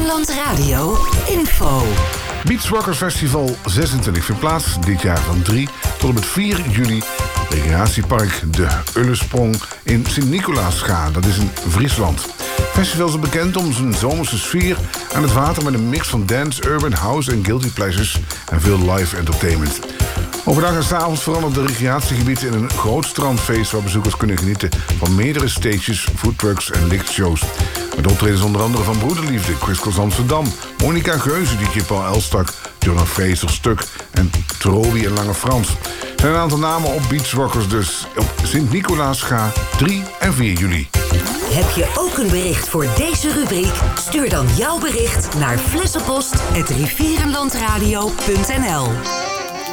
Rivierenland Radio info. Beach Rockers Festival 26 vindt plaats, dit jaar van 3 tot en met 4 juli. Recreatiepark De Ullesprong in Sint-Nicolaasga, dat is in Friesland. Het festival is bekend om zijn zomerse sfeer aan het water met een mix van dance, urban, house en guilty pleasures en veel live entertainment. Overdag en 's avonds verandert de recreatiegebied in een groot strandfeest waar bezoekers kunnen genieten van meerdere stages, foodtrucks en lichtshows. Met optredens onder andere van Broederliefde, Chris Cross Amsterdam, Monica Geuze, DJ Paul Elstak, Jonah Fraser Stuk en Trobi en Lange Frans. Er zijn een aantal namen op Beach Rockers dus op Sint-Nicolaasga 3 en 4 juli. Heb je ook een bericht voor deze rubriek? Stuur dan jouw bericht naar flessenpost@rivierenlandradio.nl.